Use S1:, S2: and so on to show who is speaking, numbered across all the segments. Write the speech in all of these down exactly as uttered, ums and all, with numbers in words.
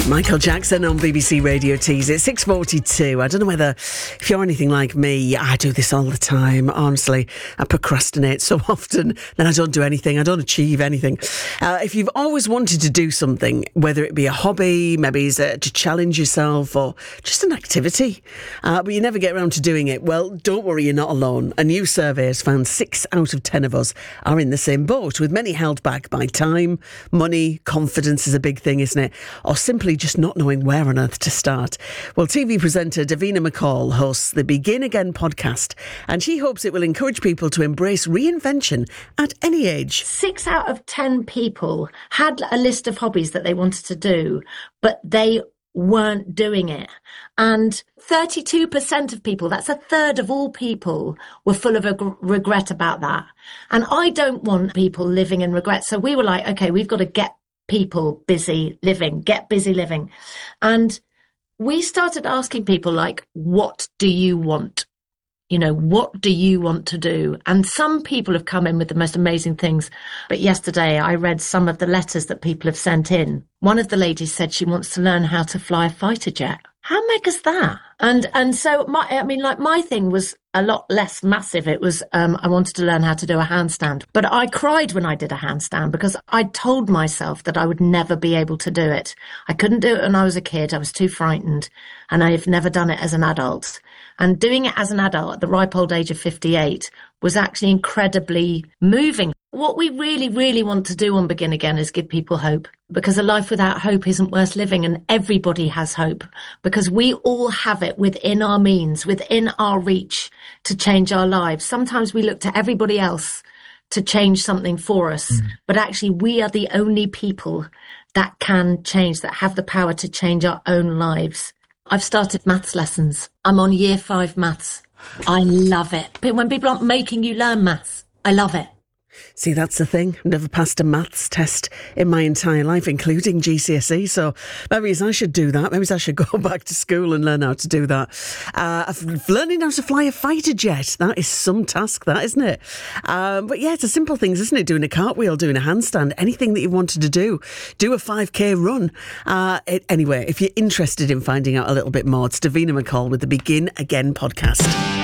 S1: Michael Jackson on B B C Radio Tees. It's six forty-two. I don't know whether, if you're anything like me, I do this all the time. Honestly, I procrastinate so often, then I don't do anything. I don't achieve anything. Uh, if you've always wanted to do something, whether it be a hobby, maybe it's a, to challenge yourself, or just an activity, uh, but you never get around to doing it, well, don't worry, you're not alone. A new survey has found six out of ten of us are in the same boat, with many held back by time, money, confidence is a big thing, isn't it? Or simply just not knowing where on earth to start. Well, T V presenter Davina McCall hosts the Begin Again podcast, and she hopes it will encourage people to embrace reinvention at any age.
S2: Six out of ten people had a list of hobbies that they wanted to do, but they weren't doing it. And thirty-two percent of people, that's a third of all people, were full of a g- regret about that. And I don't want people living in regret. So we were like, okay, we've got to get people busy living, get busy living. And we started asking people, like, what do you want? You know, what do you want to do? And some people have come in with the most amazing things. But yesterday I read some of the letters that people have sent in. One of the ladies said she wants to learn how to fly a fighter jet. How mega is that? And and so, my, I mean, like, my thing was a lot less massive. It was, um, I wanted to learn how to do a handstand. But I cried when I did a handstand because I told myself that I would never be able to do it. I couldn't do it when I was a kid. I was too frightened. And I've never done it as an adult. And doing it as an adult at the ripe old age of fifty-eight was actually incredibly moving. What we really, really want to do on Begin Again is give people hope, because a life without hope isn't worth living, and everybody has hope because we all have it within our means, within our reach to change our lives. Sometimes we look to everybody else to change something for us, mm. but actually we are the only people that can change, that have the power to change our own lives. I've started maths lessons. I'm on year five maths. I love it. But when people aren't making you learn maths, I love it.
S1: See, that's the thing. Never passed a maths test in my entire life, including G C S E. So maybe I should do that. Maybe I should go back to school and learn how to do that. Uh, learning how to fly a fighter jet. That is some task, that, isn't it? Um, but yeah, it's a simple things, isn't it? Doing a cartwheel, doing a handstand, anything that you wanted to do. Do a five K run. Uh, it, anyway, if you're interested in finding out a little bit more, it's Davina McCall with the Begin Again podcast.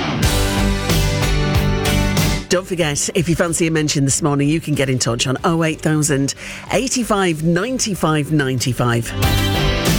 S1: Don't forget, if you fancy a mention this morning, you can get in touch on oh eight thousand, eighty-five, ninety-five, ninety-five.